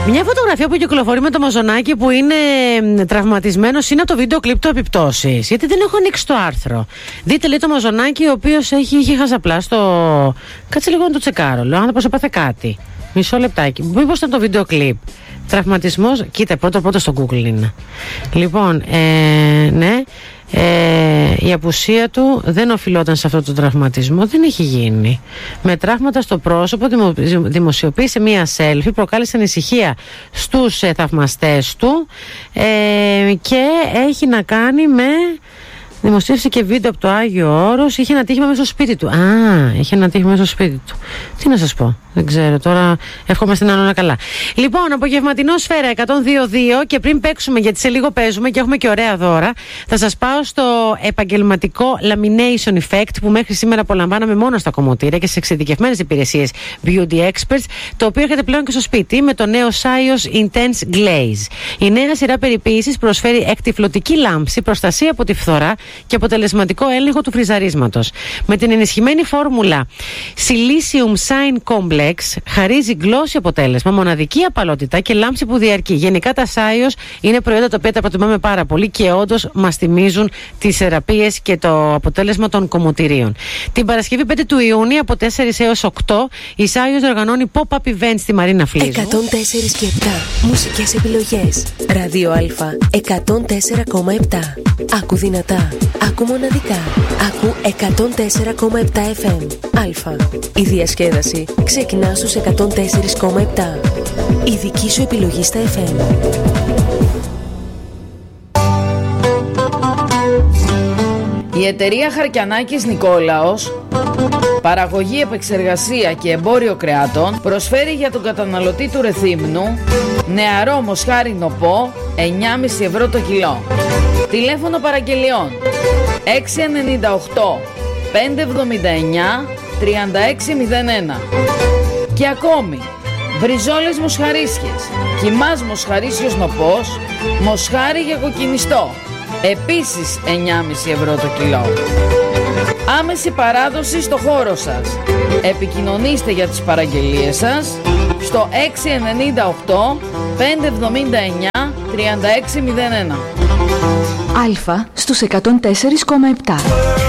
Μια φωτογραφία που κυκλοφορεί με το Μαζονάκι που είναι τραυματισμένος είναι το βίντεο κλιπ του επιπτώσεις. Γιατί δεν έχω ανοίξει το άρθρο. Δείτε λίγο το Μαζονάκι, ο οποίος είχε χαζαπλά στο. Κάτσε λίγο να το τσεκάρω. Λέω, άνθρωπος έπαθε κάτι. Μισό λεπτάκι. Μήπως ήταν το βίντεο κλιπ. Τραυματισμός. Κοίτα, πρώτο στο Google είναι. Λοιπόν, ναι. Η απουσία του δεν οφειλόταν σε αυτό το τραυματισμό. Δεν έχει γίνει. Με τραύματα στο πρόσωπο δημοσιοποίησε μία selfie, προκάλεσε ανησυχία στους θαυμαστές του και έχει να κάνει με... Δημοσίευσε και βίντεο από το Άγιο Όρος. Είχε ένα τύχημα μέσα στο σπίτι του. Είχε ένα τύχημα μέσα στο σπίτι του. Τι να σας πω, δεν ξέρω. Τώρα εύχομαι στην Ανώνα καλά. Λοιπόν, απογευματινό Σφαίρα 102.2 και πριν παίξουμε, γιατί σε λίγο παίζουμε και έχουμε και ωραία δώρα, θα σας πάω στο επαγγελματικό lamination effect που μέχρι σήμερα απολαμβάναμε μόνο στα κομμωτήρια και σε εξειδικευμένες υπηρεσίες Beauty Experts, το οποίο έρχεται πλέον και στο σπίτι με το νέο Sios Intense Glaze. Η νέα σειρά περιποίησης προσφέρει εκτυφλωτική λάμψη, προστασία από τη φθορά και αποτελεσματικό έλεγχο του φριζαρίσματος. Με την ενισχυμένη φόρμουλα Silicium Shine Complex χαρίζει glossy αποτέλεσμα, μοναδική απαλότητα και λάμψη που διαρκεί. Γενικά τα Sios είναι προϊόντα τα οποία τα προτιμάμε πάρα πολύ και όντως μας θυμίζουν τις θεραπείες και το αποτέλεσμα των κομμωτηρίων. Την Παρασκευή 5 του Ιούνιου από 4 έως 8 η Sios οργανώνει pop-up event στη Μαρίνα Φλίζου. 104 και 7 μουσικές επιλογές. Ράδιο Α 104,7. Άκου δυνατά. Άκου μοναδικά. Άκου 104,7 FM. Α. Η διασκέδαση ξεκινά στους 104,7. Η δική σου επιλογή στα FM. Η εταιρεία Χαρκιανάκης Νικόλαος, παραγωγή, επεξεργασία και εμπόριο κρεάτων, προσφέρει για τον καταναλωτή του Ρεθύμνου νεαρό μοσχάρι νοπό 9,5 ευρώ το κιλό. Τηλέφωνο παραγγελιών 698 579 3601. Και ακόμη μπριζόλες μοσχαρίσιες, κιμάς μοσχαρίσιος νοπός, μοσχάρι για κοκκινιστό, επίσης 9,5 ευρώ το κιλό. Άμεση παράδοση στο χώρο σας. Επικοινωνήστε για τις παραγγελίες σας στο 698 579 3601. Α στους 104,7.